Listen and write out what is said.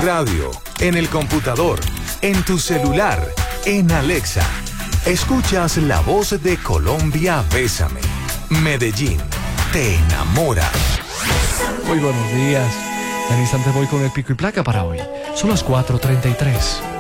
radio, en el computador, en tu celular, en Alexa. Escuchas la voz de Colombia Bésame. Medellín, te enamora. Muy buenos días. En instantes voy con el pico y placa para hoy. Son las 4:33.